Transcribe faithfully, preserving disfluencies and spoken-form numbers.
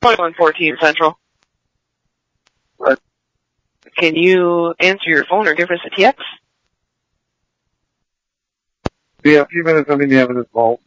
twenty-one fourteen Central. What? Can you answer your phone or give us a text? Yeah, a few minutes, I'm in the evidence vault.